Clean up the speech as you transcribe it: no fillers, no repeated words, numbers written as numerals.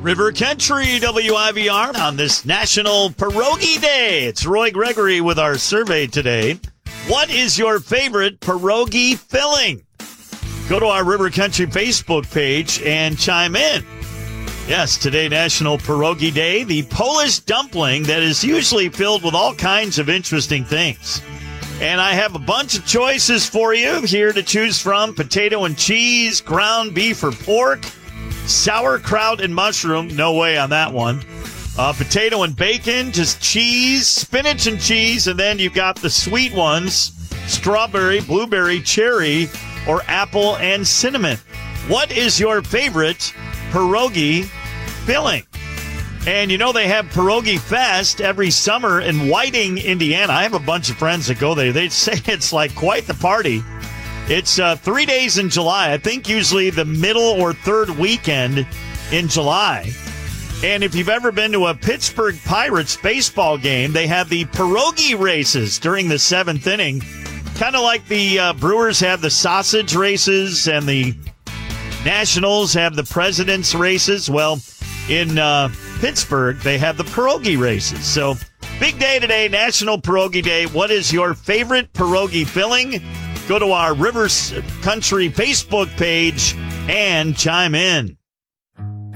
River Country WIVR on this National Pierogi Day. It's Roy Gregory with our survey today. What is your favorite pierogi filling? Go to our River Country Facebook page and chime in. Yes, today National Pierogi Day, the Polish dumpling that is usually filled with all kinds of interesting things. And I have a bunch of choices for you here to choose from. Potato and cheese, ground beef or pork, sauerkraut and mushroom, no way on that one. Potato and bacon, just cheese, spinach and cheese, and then you've got the sweet ones, strawberry, blueberry, cherry, or apple and cinnamon. What is your favorite pierogi filling? And you know they have Pierogi Fest every summer in Whiting, Indiana. I have a bunch of friends that go there. They say it's like quite the party. It's 3 days in July. I think usually the middle or third weekend in July. And if you've ever been to a Pittsburgh Pirates baseball game, they have the pierogi races during the seventh inning. Kind of like the Brewers have the sausage races and the Nationals have the president's races. Well, in Pittsburgh, they have the pierogi races. So big day today, National Pierogi Day. What is your favorite pierogi filling? Go to our Rivers Country Facebook page and chime in.